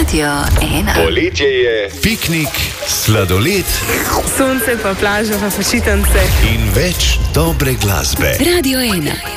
Radio 1. Poletje je, piknik, sladoled, sonce pa plaža pa počitnice in več dobre glasbe. Radio 1.